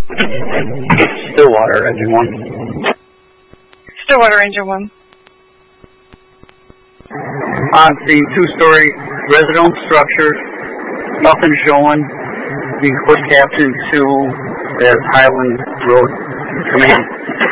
Stillwater, Engine 1. Stillwater, Engine 1. On the two-story residential structure, nothing showing. Being put captain to as Highland Road Command.